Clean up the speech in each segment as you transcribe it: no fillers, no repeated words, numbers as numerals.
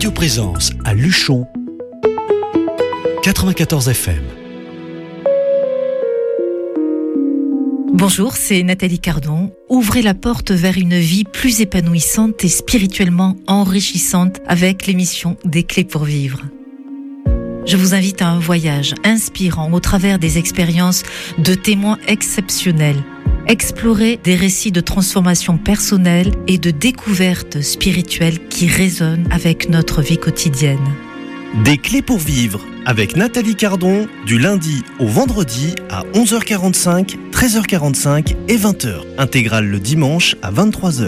Radio Présence à Luchon, 94 FM. Bonjour, c'est Nathalie Cardon. Ouvrez la porte vers une vie plus épanouissante et spirituellement enrichissante avec l'émission Des Clés pour Vivre. Je vous invite à un voyage inspirant au travers des expériences de témoins exceptionnels. Explorer des récits de transformation personnelle et de découverte spirituelle qui résonnent avec notre vie quotidienne. Des Clés pour Vivre avec Nathalie Cardon du lundi au vendredi à 11h45, 13h45 et 20h. Intégrale le dimanche à 23h.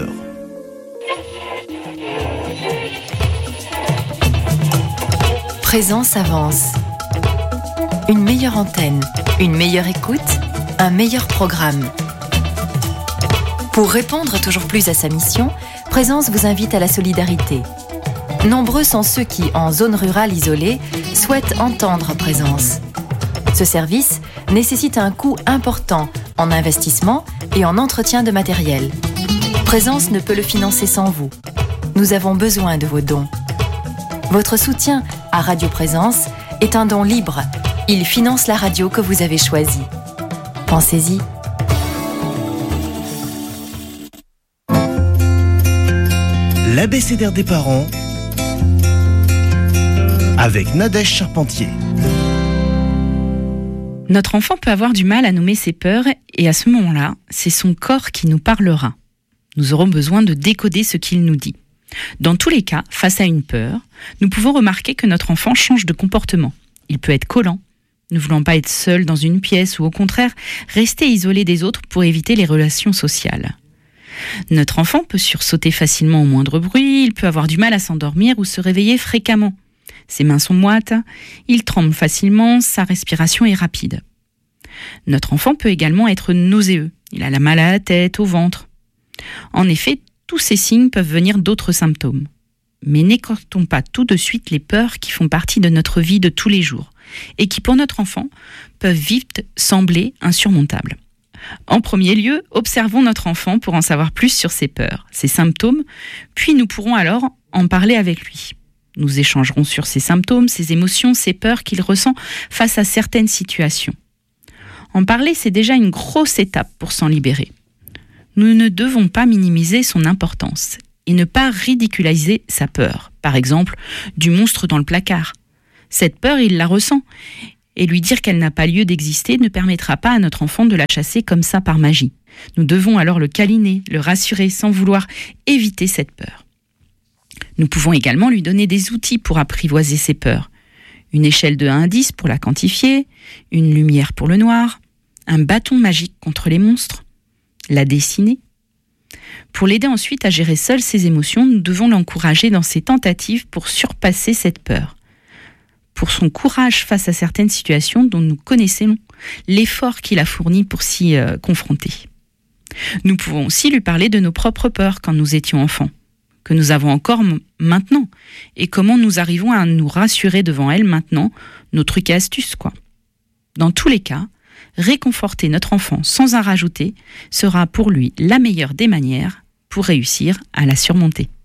Présence avance. Une meilleure antenne, une meilleure écoute, un meilleur programme. Pour répondre toujours plus à sa mission, Présence vous invite à la solidarité. Nombreux sont ceux qui, en zone rurale isolée, souhaitent entendre Présence. Ce service nécessite un coût important en investissement et en entretien de matériel. Présence ne peut le financer sans vous. Nous avons besoin de vos dons. Votre soutien à Radio Présence est un don libre. Il finance la radio que vous avez choisie. Pensez-y. L'abécédaire des parents avec Nadège Charpentier. Notre enfant peut avoir du mal à nommer ses peurs et à ce moment-là, c'est son corps qui nous parlera. Nous aurons besoin de décoder ce qu'il nous dit. Dans tous les cas, face à une peur, nous pouvons remarquer que notre enfant change de comportement. Il peut être collant, ne voulant pas être seul dans une pièce ou au contraire, rester isolé des autres pour éviter les relations sociales. Notre enfant peut sursauter facilement au moindre bruit, il peut avoir du mal à s'endormir ou se réveiller fréquemment. Ses mains sont moites, il tremble facilement, sa respiration est rapide. Notre enfant peut également être nauséeux, il a la mal à la tête, au ventre. En effet, tous ces signes peuvent venir d'autres symptômes. Mais n'écartons pas tout de suite les peurs qui font partie de notre vie de tous les jours et qui, pour notre enfant, peuvent vite sembler insurmontables. En premier lieu, observons notre enfant pour en savoir plus sur ses peurs, ses symptômes, puis nous pourrons alors en parler avec lui. Nous échangerons sur ses symptômes, ses émotions, ses peurs qu'il ressent face à certaines situations. En parler, c'est déjà une grosse étape pour s'en libérer. Nous ne devons pas minimiser son importance et ne pas ridiculiser sa peur. Par exemple, du monstre dans le placard. Cette peur, il la ressent. Et lui dire qu'elle n'a pas lieu d'exister ne permettra pas à notre enfant de la chasser comme ça par magie. Nous devons alors le câliner, le rassurer sans vouloir éviter cette peur. Nous pouvons également lui donner des outils pour apprivoiser ses peurs. Une échelle de 1 à 10 pour la quantifier, une lumière pour le noir, un bâton magique contre les monstres, la dessiner. Pour l'aider ensuite à gérer seul ses émotions, nous devons l'encourager dans ses tentatives pour surpasser cette peur. Pour son courage face à certaines situations dont nous connaissons l'effort qu'il a fourni pour s'y confronter. Nous pouvons aussi lui parler de nos propres peurs quand nous étions enfants, que nous avons encore maintenant, et comment nous arrivons à nous rassurer devant elles maintenant, nos trucs et astuces, quoi. Dans tous les cas, réconforter notre enfant sans en rajouter sera pour lui la meilleure des manières pour réussir à la surmonter.